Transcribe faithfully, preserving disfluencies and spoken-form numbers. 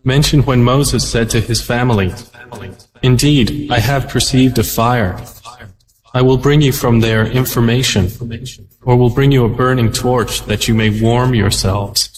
Mention when Moses said to his family, "Indeed, I have perceived a fire. I will bring you from there information, or will bring you a burning torch that you may warm yourselves."